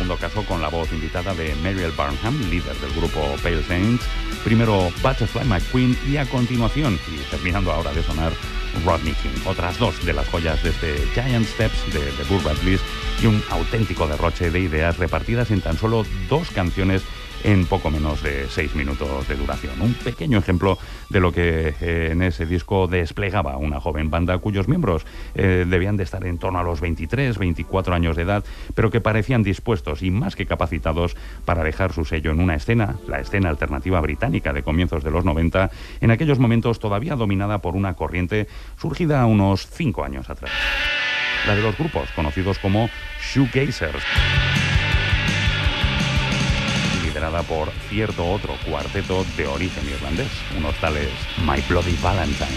segundo caso con la voz invitada de Mariel Barnham, líder del grupo Pale Saints. Primero Butterfly McQueen y a continuación, y terminando ahora de sonar, Rodney King. Otras dos de las joyas de este Giant Steps de Burt Backlist y un auténtico derroche de ideas repartidas en tan solo 2 canciones en poco menos de 6 minutos de duración. Un pequeño ejemplo de lo que en ese disco desplegaba una joven banda cuyos miembros debían de estar en torno a los 23, 24 años de edad, pero que parecían dispuestos y más que capacitados para dejar su sello en una escena, la escena alternativa británica de comienzos de los 90, en aquellos momentos todavía dominada por una corriente surgida unos 5 años atrás. La de los grupos conocidos como Shoegazers, liderada por cierto otro cuarteto de origen irlandés, unos tales My Bloody Valentine.